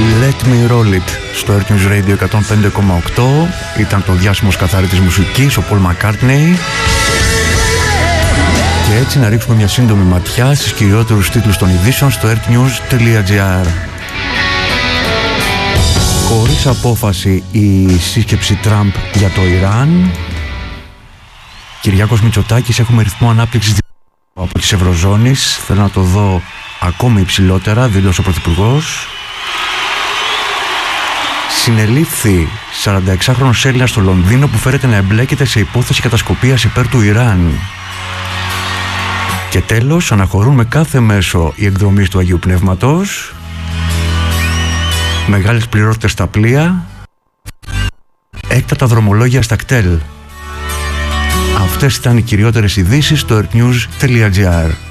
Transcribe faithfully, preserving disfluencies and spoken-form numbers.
Let Me Roll It στο Earth News Radio εκατόν πέντε κόμμα οκτώ. Ήταν το διάσημος καθάρι μουσικής, ο Paul McCartney. Και έτσι να ρίξουμε μια σύντομη ματιά στις κυριότερους τίτλους των ειδήσεων στο earthnews.gr. Χωρίς απόφαση η σύσκεψη Τραμπ για το Ιράν. Κυριάκος Μητσοτάκης, έχουμε ρυθμό ανάπτυξης από της Ευρωζώνης. Θέλω να το δω ακόμη υψηλότερα, δήλωσε ο Πρωθυπουργός. Συνελήφθη σαρανταεξάχρονος Έλληνας στο Λονδίνο που φέρεται να εμπλέκεται σε υπόθεση κατασκοπίας υπέρ του Ιράν. Και τέλος, αναχωρούν με κάθε μέσο οι εκδρομείς του Αγίου Πνεύματος. Μεγάλες πληρότητες στα πλοία. Έκτατα δρομολόγια στα κτέλ. Αυτές ήταν οι κυριότερες ειδήσεις στο earthnews.gr.